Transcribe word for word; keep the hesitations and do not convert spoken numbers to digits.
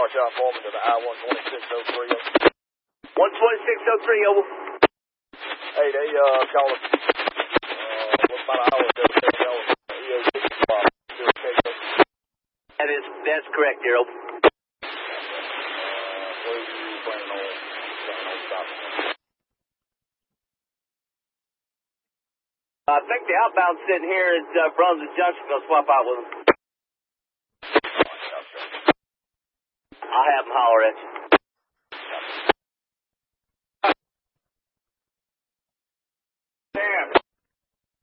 job for me to the I one twenty-six oh three. one twenty-six oh three, over. Hey, they uh, called us uh, about an hour ago. They called us E O D spot. Still okay, though? That is, that's correct, there, over. Uh, where are you planning on, planning on stopping? I think the outbound sitting here at uh, Brunswick Junction. Going to swap out with them. I'll have them holler at you.